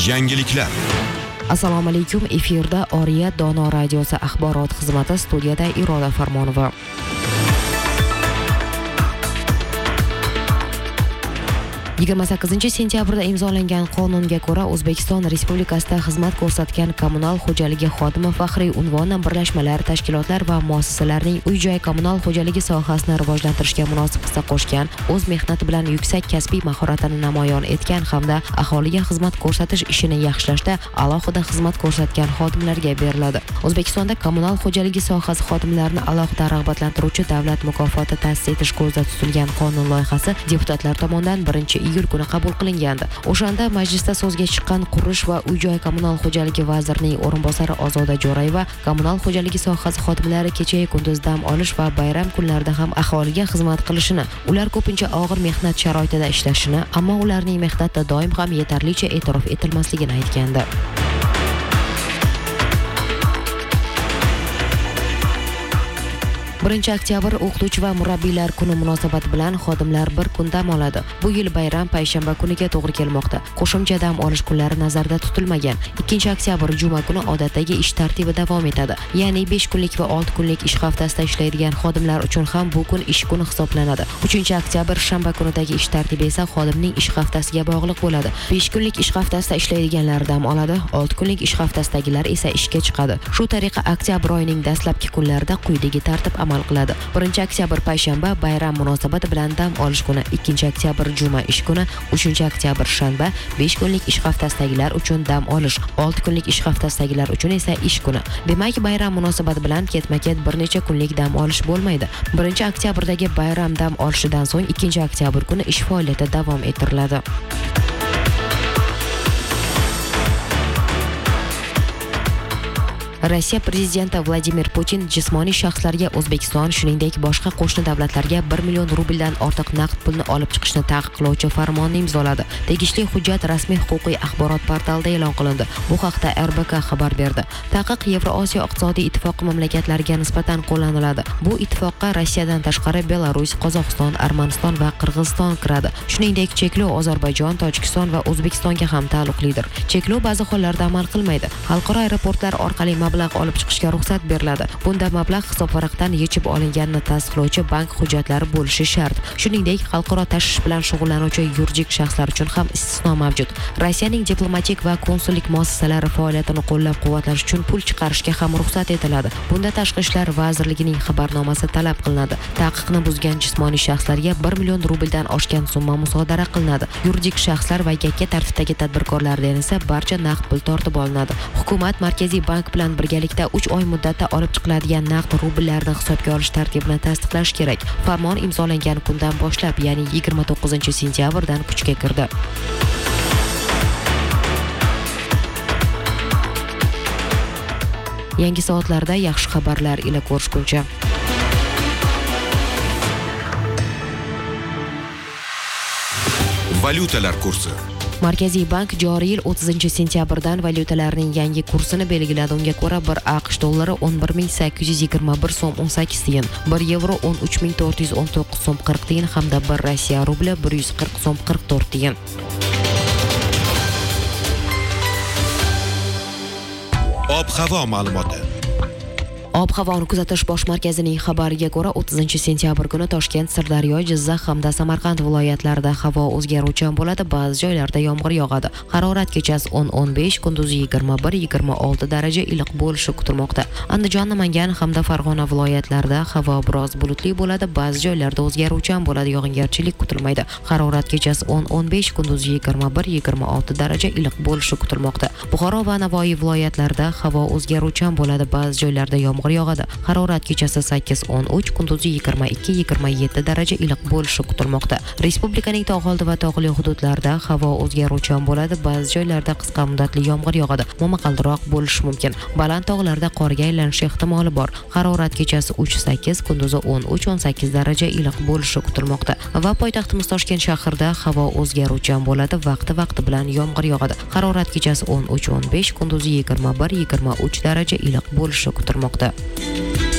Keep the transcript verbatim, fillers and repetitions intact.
Yangiliklar. Assalomu alaykum. Efirda Oriya Dono radiosi axborot xizmati, studiyada Iroda Farmonova. yigirma sakkizinchi sentyabrda imzolangan qonunga ko'ra O'zbekiston Respublikasida xizmat ko'rsatgan kommunal xo'jaligi xodimi faxriy unvoni birlashmalar, tashkilotlar va muassasalarning uy-joy kommunal xo'jaligi sohasini rivojlantirishga munosib hissa qo'shgan, o'z mehnati bilan yuksak kasbiy mahoratini namoyon etgan hamda aholiga xizmat ko'rsatish ishini yaxshilashda alohida xizmat ko'rsatgan xodimlarga beriladi. O'zbekistonda kommunal xo'jaligi sohasi xodimlarini alohida rag'batlantiruvchi davlat mukofoti ta'sis etish ko'zda tutilgan qonun loyihasi deputatlar tomonidan birinchi iyul kuni qabul qilingandi. O'shanda majlisda so'zga chiqqan qurilish va uy-joy kommunal xo'jaligi vazirining o'rinbosari Ozoda Jo'rayeva kommunal xo'jaligi sohasi xodimlari kecha kunduz dam olish va bayram kunlarida ham aholiga xizmat qilishini, ular ko'pincha og'ir mehnat sharoitida ishlashini, ammo ularning mehnati doim ham yetarlicha e'tirof etilmasligini aytgandi. birinchi oktyabr o'qituvchi va murabbiylar kuni munosabati bilan xodimlar bir kun dam oladi. Bu yil bayram payshanba kuniga to'g'ri kelmoqda. Qo'shimcha dam olish kunlari nazarda tutilmagan. ikkinchi oktyabr juma kuni odatdagi ish tartibi davom etadi. Ya'ni besh kunlik va olti kunlik ish haftasida ishlaydigan xodimlar uchun ham bu kun ish kuni hisoblanadi. uchinchi oktyabr shanba kunidagi ish tartibi esa xodimning ish haftasiga bog'liq bo'ladi. besh kunlik ish haftasida ishlaydiganlar dam oladi, olti kunlik ish haftasidagilar esa ishga chiqadi. Shu tariqa oktyabr oyining dastlabki kunlarida quyidagi tartib amal qiladi. birinchi oktyabr payshanba bayram munosabati bilan dam olish kuni, ikkinchi oktyabr juma ish kuni, uchinchi oktyabr shanba besh kunlik ish haftasidagilar uchun dam olish, olti kunlik ish haftasidagilar uchun esa ish kuni. Demak, bayram munosabati bilan ketma-ket bir necha kunlik dam olish bo'lmaydi. birinchi oktyabrdagi bayram dam olishidan so'ng ikkinchi oktyabr kuni ish faoliyati davom ettiriladi. Rossiya prezidenti Vladimir Putin jismoniy shaxslarga O'zbekiston, shuningdek boshqa qo'shni davlatlarga bir million rubldan ortiq naqd pulni olib chiqishni taqiqlovchi farmonni imzoladi. Tegishli hujjat rasmiy huquqiy axborot portalida e'lon qilindi. Bu haqda R B K xabar berdi. Taqiq Yevrosiyo iqtisodiy ittifoqi mamlakatlariga nisbatan qo'llaniladi. Bu ittifoqqa Rossiyadan tashqari Belarus, Qozog'iston, Armaniston va Qirg'iziston kiradi. Shuningdek, cheklov Ozarbayjon, Tojikiston va O'zbekistonga ham taalluqlidir. Cheklov ba'zi hollarda amal qilmaydi. Xalqaro aeroportlar orqali mablag' olib chiqishga ruxsat beriladi. Bunda mablag' hisobvaraqdan yechib olinganini tasdiqlovchi bank hujjatlari bo'lishi shart. Shuningdek, xalqaro tashish bilan shug'ullanuvchi yuridik shaxslar uchun ham istisno mavjud. Rossiyaning diplomatik va konsullik muassasalari faoliyatini qo'llab-quvvatlash uchun pul chiqarishga ham ruxsat etiladi. Bunda Tashqi ishlar vazirligining xabarnomasi talab qilinadi. Taqiqni buzgan jismoniy shaxslarga bir million rubldan oshgan summa musodara qilinadi. Yuridik shaxslar va yakka tartibdagi tadbirkorlardan esa barcha naqd pul tortib olinadi. Hukumat Markaziy bank bilan birgalikda uch oy muddatda olib chiqiladigan naqd rubllarni hisobga olish tartibini tasdiqlash kerak. Farmon imzolangan kundan boshlab, ya'ni yigirma to'qqizinchi sentyabrdan kuchga kirdi. Yangi soatlarda yaxshi xabarlar ila ko'rishguncha. Valyutalar kursi. Markaziy bank joriy yil o'ttizinchi sentyabrdan valyutalarning yangi kursini belgiladi. Unga ko'ra bir AQSh dollari o'n bir ming sakkiz yuz yigirma bir so'm o'n sakkiz tiyin, bir yevro o'n uch ming to'rt yuz o'n to'qqiz so'm qirq tiyin hamda bir Rossiya rubli bir yuz qirq so'm qirq to'rt tiyin. Ob-havo ma'lumoti. Ob-havoni kuzatish bosh markazining xabariga ko'ra o'ttizinchi sentyabr kuni Toshkent, Sirdaryo, Jizzax hamda Samarqand viloyatlarida havo o'zgaruvchan bo'ladi, ba'zi joylarda yomg'ir yog'adi. Harorat kechasi o'n o'n besh, kunduzi yigirma bir yigirma olti daraja iliq bo'lishi kutilmoqda. Andijon, Namangan hamda Farg'ona viloyatlarida havo biroz bulutli bo'ladi, ba'zi joylarda o'zgaruvchan bo'ladi, yog'ingarchilik kutilmaydi. Harorat kechasi o'n o'n besh, kunduzi yigirma bir yigirma olti daraja iliq bo'lishi kutilmoqda. Buxoro va Navoiy viloyatlarida havo o'zgaruvchan bo'ladi, ba'zi joylarda yomg'ir yog'adi. Harorat kechasi sakkiz o'n uch, kunduzi yigirma ikki yigirma yetti daraja iliq bo'lishi kutilmoqda. Respublikaning tog' oldi va tog'li hududlarida havo o'zgaruvchan bo'ladi, ba'zi joylarda qisqa muddatli yomg'ir yog'adi, momaqaldiroq bo'lishi mumkin. Baland tog'larda qorga aylanish ehtimoli bor. Harorat kechasi uch sakkiz, kunduzi o'n uch o'n sakkiz daraja iliq bo'lishi kutilmoqda. Va poytaxtimiz Toshkent shahrida havo o'zgaruvchan bo'ladi, vaqti-vaqti bilan yomg'ir yog'adi. Harorat kechasi o'n uch o'n besh, kunduzi yigirma bir yigirma uch daraja iliq bo'lishi kutilmoqda.